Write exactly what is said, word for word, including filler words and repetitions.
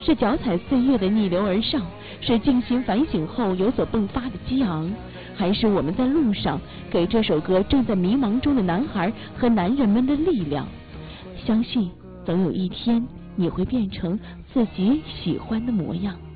是脚踩岁月的逆流而上，是静心反省后有所迸发的激昂，还是我们在路上给这首歌正在迷茫中的男孩和男人们的力量？相信总有一天你会变成自己喜欢的模样。